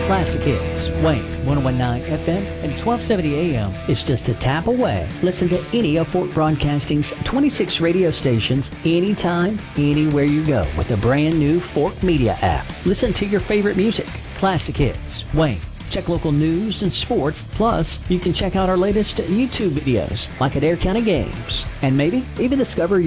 Classic Hits, Wayne, 1019 FM and 1270 AM is just a tap away. Listen to any of Fort Broadcasting's 26 radio stations anytime, anywhere you go with the brand new Fort Media app. Listen to your favorite music. Classic Hits, Wayne. Check local news and sports. Plus, you can check out our latest YouTube videos, like Adair County Games, and maybe even discover